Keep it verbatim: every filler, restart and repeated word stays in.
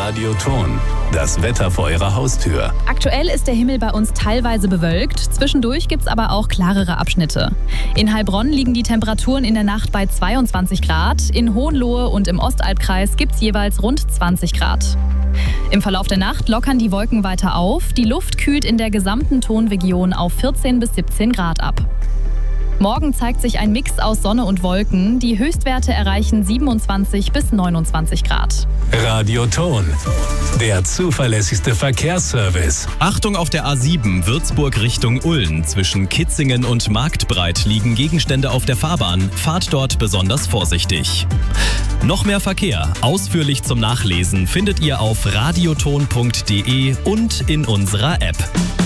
Radioton. Das Wetter vor Ihrer Haustür. Aktuell ist der Himmel bei uns teilweise bewölkt. Zwischendurch gibt es aber auch klarere Abschnitte. In Heilbronn liegen die Temperaturen in der Nacht bei zweiundzwanzig Grad. In Hohenlohe und im Ostalbkreis gibt es jeweils rund zwanzig Grad. Im Verlauf der Nacht lockern die Wolken weiter auf. Die Luft kühlt in der gesamten Tonregion auf vierzehn bis siebzehn Grad ab. Morgen zeigt sich ein Mix aus Sonne und Wolken. Die Höchstwerte erreichen siebenundzwanzig bis neunundzwanzig Grad. Radioton, der zuverlässigste Verkehrsservice. Achtung auf der A sieben, Würzburg Richtung Ulm. Zwischen Kitzingen und Marktbreit liegen Gegenstände auf der Fahrbahn. Fahrt dort besonders vorsichtig. Noch mehr Verkehr, ausführlich zum Nachlesen, findet ihr auf radioton punkt de und in unserer App.